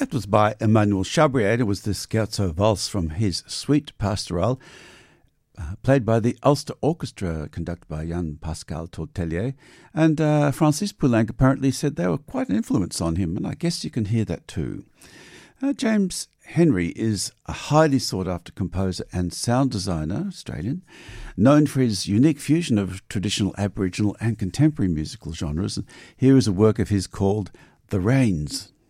That was by Emmanuel Chabrier. It was the Scherzo Valse from his Suite Pastorale, played by the Ulster Orchestra, conducted by Jan-Pascal Tortelier. And Francis Poulenc apparently said they were quite an influence on him, and I guess you can hear that too. James Henry is a highly sought-after composer and sound designer, Australian, known for his unique fusion of traditional Aboriginal and contemporary musical genres. And here is a work of his called The Rains.